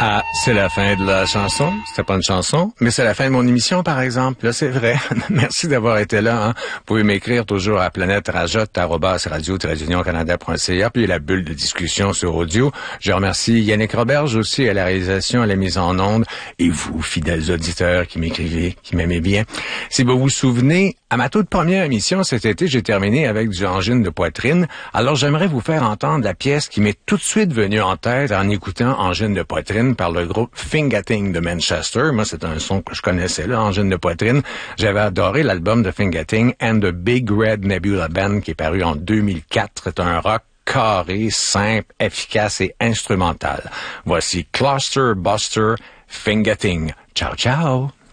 Ah, c'est la fin de la chanson. C'était pas une chanson, mais c'est la fin de mon émission, par exemple. Là, c'est vrai. Merci d'avoir été là. Hein. Vous pouvez m'écrire toujours à planète-radio-canada.ca, puis la bulle de discussion sur audio. Je remercie Yannick Roberge aussi à la réalisation, à la mise en onde, et vous, fidèles auditeurs qui m'écrivez, qui m'aimez bien. Si vous vous souvenez, à ma toute première émission cet été, j'ai terminé avec du angine de poitrine. Alors, j'aimerais vous faire entendre la pièce qui m'est tout de suite venue en tête en écoutant Angine de poitrine par le groupe Fingating de Manchester. Moi, c'est un son que je connaissais, là, Angine de poitrine. J'avais adoré l'album de Fingating and the Big Red Nebula Band qui est paru en 2004. C'est un rock carré, simple, efficace et instrumental. Voici Cluster Buster Fingating. Ciao, ciao!